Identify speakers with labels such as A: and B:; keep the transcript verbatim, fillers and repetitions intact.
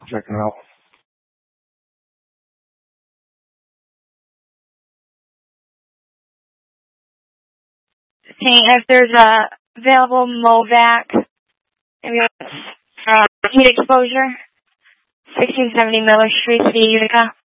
A: Checking out.
B: Seeing if there's a available Movac, maybe uh, heat exposure, sixteen seventy Miller Street, City, Utica.